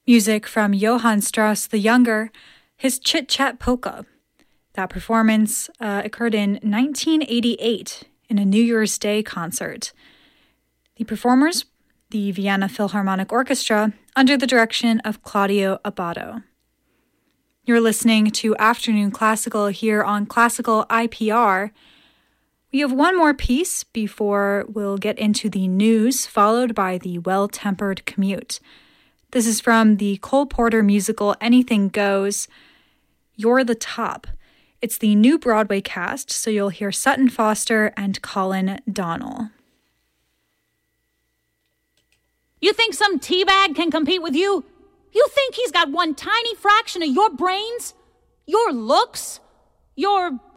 Music from Johann Strauss the Younger, his Chit Chat Polka. That performance occurred in 1988 in a New Year's Day concert. The performers, the Vienna Philharmonic Orchestra, under the direction of Claudio Abbado. You're listening to Afternoon Classical here on Classical IPR. We have one more piece before we'll get into the news, followed by the Well-Tempered Commute. This is from the Cole Porter musical Anything Goes, You're the Top. It's the new Broadway cast, so you'll hear Sutton Foster and Colin Donnell. You think some teabag can compete with you? You think he's got one tiny fraction of your brains? Your looks? Your